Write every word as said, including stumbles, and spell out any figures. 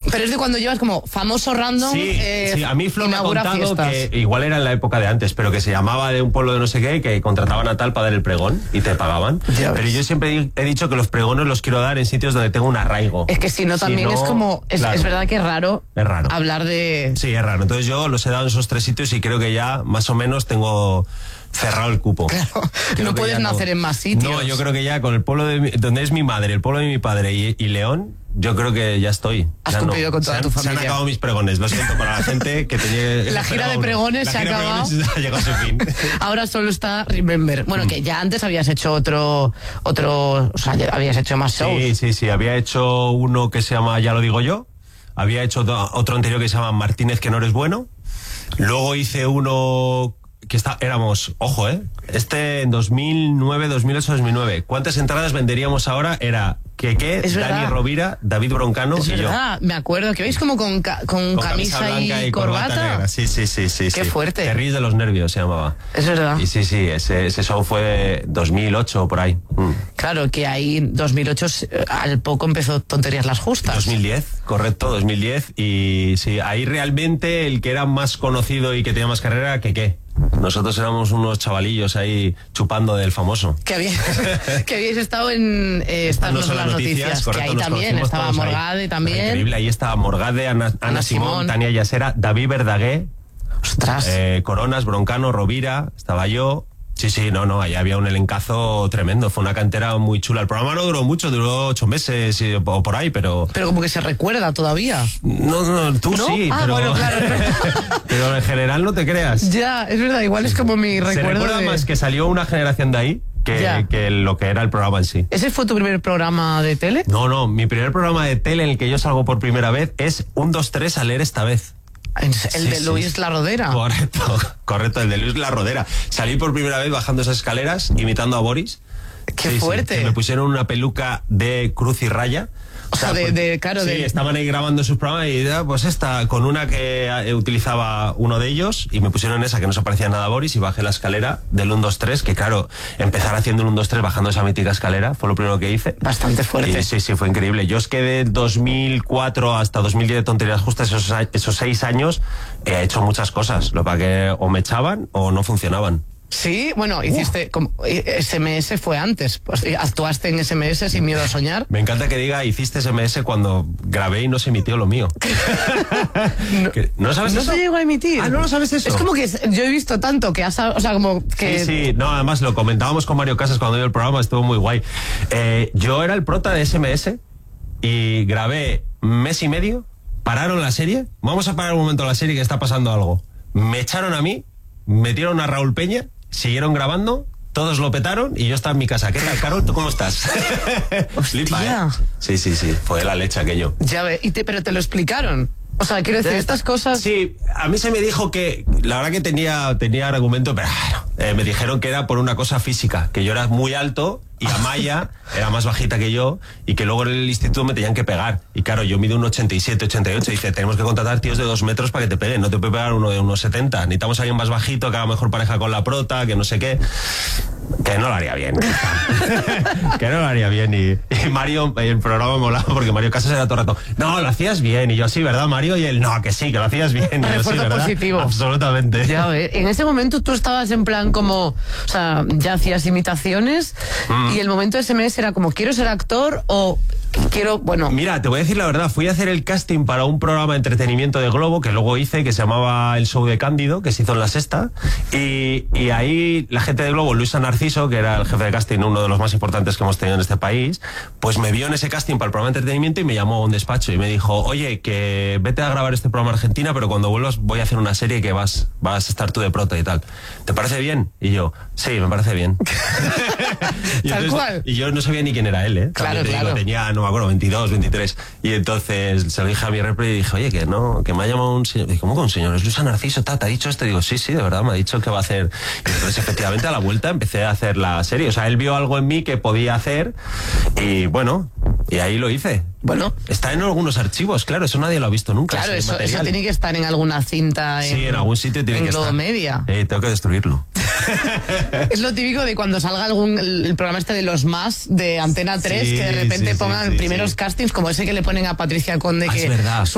Pero es de cuando llevas como famoso random. Sí, eh, sí, a mí Flo me ha inaugura contado fiestas. que igual era en la época de antes, pero que se llamaba de un pueblo de no sé qué, que contrataban a tal para dar el pregón y te pagaban. Ya Pero ves. yo siempre he dicho que los pregones los quiero dar en sitios donde tengo un arraigo. Es que si no, también Si no, es como. Es, claro. es verdad que es raro, Es raro. hablar de. Sí, es raro. Entonces yo los he dado en esos tres sitios y creo que ya más o menos tengo cerrado el cupo. Claro, Creo no que puedes ya nacer en más sitios. No, yo creo que ya con el pueblo de mi- donde es mi madre, el pueblo de mi padre y, y León, yo creo que ya estoy. Has Ya cumplido con toda se han, tu Se han familia. acabado mis pregones. Lo siento para la gente que tenía. La gira de pregones La se ha gira de acabado. pregones ha llegado a su fin. Ahora solo está Remember. Bueno, que ya antes habías hecho otro. otro O sea, ya habías hecho más shows. Sí, sí, sí. Había hecho uno que se llama Ya lo digo yo. Había hecho otro otro anterior que se llama Martínez que no eres bueno. Luego hice uno que está, éramos, ojo, ¿eh? Este en dos mil nueve, dos mil ocho, dos mil nueve. ¿Cuántas entradas venderíamos ahora? Era Keke, Es Dani verdad. Rovira, David Broncano Es y yo. verdad, me acuerdo que veis como con, ca- con, Con camisa, blanca y, corbata. negra. Sí, sí, sí, sí. Qué sí. fuerte. Te ríes de los nervios, se llamaba. Es verdad. Y sí, sí, ese, ese show fue dos mil ocho o por ahí. Mm. Claro, que ahí dos mil ocho eh, al poco empezó Tonterías las Justas. dos mil diez, correcto, dos mil diez. Y sí, ahí realmente el que era más conocido y que tenía más carrera era Keke. Nosotros éramos unos chavalillos ahí chupando del famoso. Que, había, que habíais estado en eh, Estas no son las noticias, correcto, que ahí nos también conocimos estaba todos ahí. Morgade también. Era increíble, ahí estaba Morgade, Ana, Ana, Ana Simón, Simón. Tania Yasera, David Verdaguer, Ostras. eh, Coronas, Broncano, Rovira, estaba yo. Sí, sí, no, no, ahí había un elencazo tremendo, fue una cantera muy chula. El programa no duró mucho, duró ocho meses y- o por ahí, pero... Pero como que se recuerda todavía. No, no, tú ¿No? sí, Ah, pero... bueno, claro. pero en general no te creas. Ya, es verdad, igual es como mi Se recuerdo. recuerda de- más que salió una generación de ahí que, Ya. que lo que era el programa en sí. ¿Ese fue tu primer programa de tele? No, no, mi primer programa de tele en el que yo salgo por primera vez es un, dos, tres a leer esta vez. El Sí, de sí. Luis La Rodera. Correcto, correcto, el de Luis La Rodera. Salí por primera vez bajando esas escaleras, imitando a Boris. Qué Sí, sí, fuerte. que me pusieron una peluca de cruz y raya. O sea, de- pues, de- claro, sí, de- estaban ahí grabando sus programas y ya, pues esta, con una que eh, utilizaba uno de ellos, y me pusieron esa que no se parecía nada a Boris, y bajé la escalera del uno, dos, tres, que claro, empezar haciendo el uno, dos, tres bajando esa mítica escalera fue lo primero que hice. Bastante fuerte. Y sí, sí, fue increíble. Yo es que de dos mil cuatro hasta dos mil diez de Tonterías Justas, esos, a- esos seis años, he hecho muchas cosas. Lo para que o me echaban o no funcionaban. Sí, bueno, hiciste. Como, eh, S M S fue antes. Pues, eh, actuaste en S M S sin miedo a soñar. Me encanta que diga, hiciste S M S cuando grabé y no se emitió lo mío. ¿Que ¿No sabes No eso? se llegó a emitir. Ah, ¿no lo sabes eso? Es como que es- yo he visto tanto que has. O sea, como que. Sí, sí, no, además lo comentábamos con Mario Casas cuando dio el programa, estuvo muy guay. Eh, yo era el prota de S M S y grabé mes y medio, pararon la serie, vamos a parar un momento la serie que está pasando algo. Me echaron a mí, metieron a Raúl Peña, siguieron grabando, todos lo petaron y yo estaba en mi casa. ¿Qué tal, Carol? ¿Tú cómo estás? Flipa, ¿eh? Sí, sí, sí, fue la leche aquello. Ya ve, y te, pero te lo explicaron. O sea, quiero decir, estas cosas. Sí, a mí se me dijo que, la verdad que tenía, tenía argumento, pero ah, no, eh, me dijeron que era por una cosa física, que yo era muy alto y Amaya era más bajita que yo y que luego en el instituto me tenían que pegar. Y claro, yo mido un ochenta y siete, ochenta y ocho y dice, tenemos que contratar tíos de dos metros para que te peguen, no te puede pegar uno de unos setenta. Necesitamos a alguien más bajito, que haga mejor pareja con la prota, que no sé qué. Que no lo haría bien. que no lo haría bien. Y, y Mario, el programa me molaba porque Mario Casas era todo el rato, no, lo hacías bien. Y yo, sí, ¿verdad, Mario? Y él, no, que sí, que lo hacías bien. Y yo, sí, Refuerzo ¿verdad? positivo. Absolutamente. Ya ve, en ese momento tú estabas en plan como, o sea, ya hacías imitaciones Mm. y el momento de S M S era como, ¿quiero ser actor o quiero, bueno, Mira, te voy a decir la verdad, fui a hacer el casting para un programa de entretenimiento de Globo que luego hice, que se llamaba El Show de Cándido, que se hizo en La Sexta, y, y ahí la gente de Globo, Luisa Narciso, que era el jefe de casting, uno de los más importantes que hemos tenido en este país, pues me vio en ese casting para el programa de entretenimiento y me llamó a un despacho y me dijo, oye, que vete a grabar este programa a Argentina, pero cuando vuelvas voy a hacer una serie que vas, vas a estar tú de prota y tal. ¿Te parece bien? Y yo, sí, me parece bien. y, Tal cual. y yo no sabía ni quién era él, ¿eh? Claro, También te digo, claro. tenía, no me acuerdo, veintidós, veintitrés. Y entonces se lo dije a mi repre y dije, oye, que no, que me ha llamado un señor. Y dije, ¿cómo que un señor? Es Luisa Narciso, ta, ¿te ha dicho esto? Y digo, sí, sí, de verdad, me ha dicho que va a hacer. Y entonces, efectivamente, a la vuelta empecé a hacer la serie. O sea, él vio algo en mí que podía hacer y bueno, y ahí lo hice. Bueno. Está en algunos archivos, claro, eso nadie lo ha visto nunca. claro, ese eso, eso material. tiene que estar en alguna cinta. Sí, en algún sitio tiene en que estar. Globomedia. Eh, tengo que destruirlo. Es lo típico de cuando salga algún el, el programa este de los más de Antena tres, Sí, que de repente sí, sí, pongan sí, primeros sí. castings como ese que le ponen a Patricia Conde, Ah, que es verdad.